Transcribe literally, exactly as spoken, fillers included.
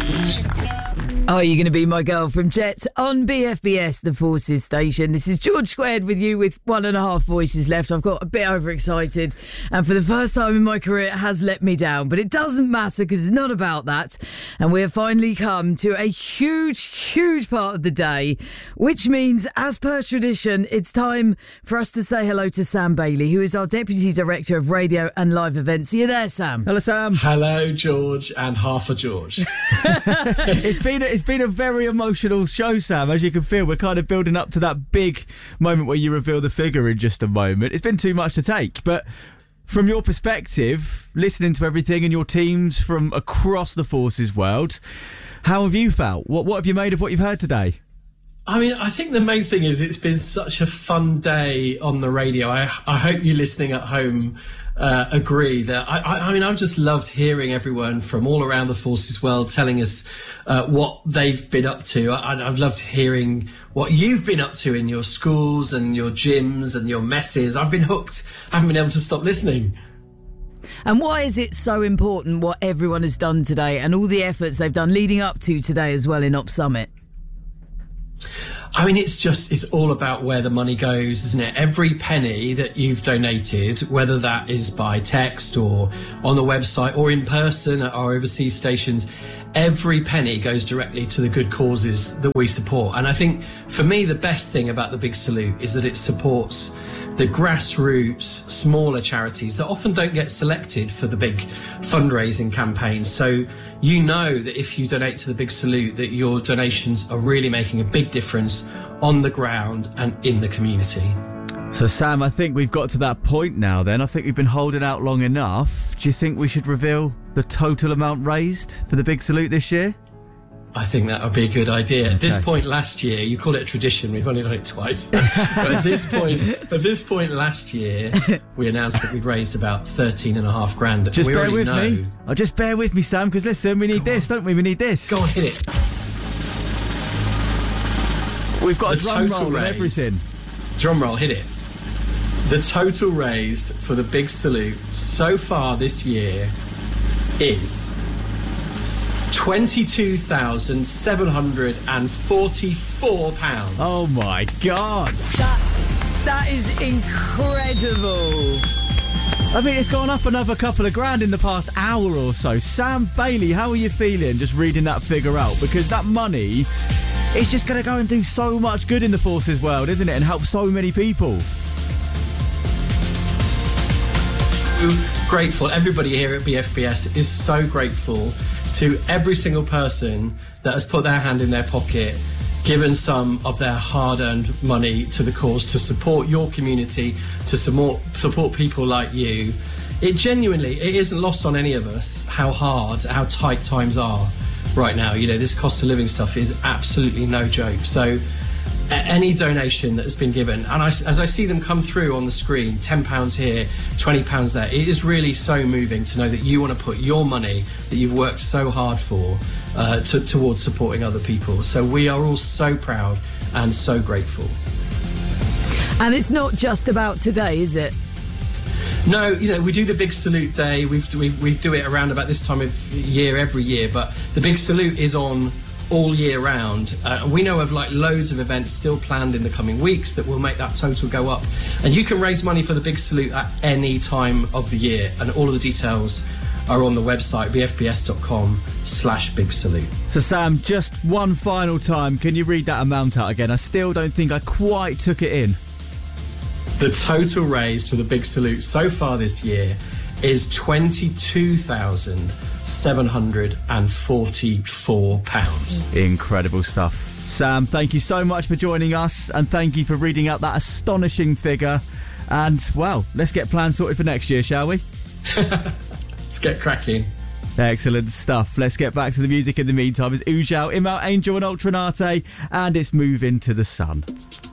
Are You Going to Be My Girl from Jet on B F B S, the Forces station. This is George Squared with you with one and a half voices left. I've got a bit overexcited and for the first time in my career it has let me down, but it doesn't matter because it's not about that. And we have finally come to a huge, huge part of the day, which means, as per tradition, it's time for us to say hello to Sam Bailey, who is our Deputy Director of Radio and Live Events. Are you there, Sam? Hello, Sam. Hello, George, and half a George. It's been a, it's been a very emotional show, Sam. As you can feel, we're kind of building up to that big moment where you reveal the figure in just a moment. It's been too much to take, but from your perspective, listening to everything and your teams from across the Forces world, how have you felt? What what have you made of what you've heard today? I mean, I think the main thing is it's been such a fun day on the radio. I I hope you listening at home uh, agree that I, I, I mean, I've just loved hearing everyone from all around the Forces world telling us uh, what they've been up to. I, I've loved hearing what you've been up to in your schools and your gyms and your messes. I've been hooked. I haven't been able to stop listening. And why is it so important what everyone has done today and all the efforts they've done leading up to today as well in Op Summit? I mean, it's just, it's all about where the money goes, isn't it? Every penny that you've donated, whether that is by text or on the website or in person at our overseas stations, every penny goes directly to the good causes that we support. And I think for me, the best thing about the Big Salute is that it supports the grassroots, smaller charities that often don't get selected for the big fundraising campaigns. So you know that if you donate to the Big Salute, that your donations are really making a big difference on the ground and in the community. So, Sam, I think we've got to that point now then. I think we've been holding out long enough. Do you think we should reveal the total amount raised for the Big Salute this year? I think that would be a good idea. Okay. At this point last year, you call it a tradition, we've only done it twice. But at this point, at this point last year, we announced that we'd raised about thirteen and a half grand. Just we bear with know. me. Oh, just bear with me, Sam, because listen, we need Go this, on. don't we? We need this. Go on, hit it. We've got The a drum total roll and raised. everything. Drum roll, hit it. The total raised for the Big Salute so far this year is twenty-two thousand seven hundred forty-four pounds. Oh my God. That, that is incredible. I mean, it's gone up another couple of grand in the past hour or so. Sam Bailey, how are you feeling just reading that figure out? Because that money is just going to go and do so much good in the Forces world, isn't it? And help so many people. Grateful. Everybody here at B F B S is so grateful to every single person that has put their hand in their pocket, given some of their hard-earned money to the cause to support your community, to support support people like you. It genuinely, it isn't lost on any of us how hard, how tight times are right now. You know, this cost of living stuff is absolutely no joke. So any donation that has been given, and I, as I see them come through on the screen, ten pounds here, twenty pounds there, it is really so moving to know that you want to put your money that you've worked so hard for uh, to, towards supporting other people. So we are all so proud and so grateful. And it's not just about today, is it? No, you know, we do the Big Salute Day. We've, we we do it around about this time of year every year, but the Big Salute is on all year round. Uh, we know of like loads of events still planned in the coming weeks that will make that total go up. And you can raise money for the Big Salute at any time of the year. And all of the details are on the website, b f b s dot com slash big salute. So, Sam, just one final time, can you read that amount out again? I still don't think I quite took it in. The total raised for the Big Salute so far this year is twenty-two thousand seven hundred forty-four pounds. Incredible stuff. Sam, thank you so much for joining us, and thank you for reading out that astonishing figure. And, well, let's get plans sorted for next year, shall we? Let's get cracking. Excellent stuff. Let's get back to the music in the meantime. It's Ujao, Imal, Angel and Ultranate, and it's Move Into the Sun.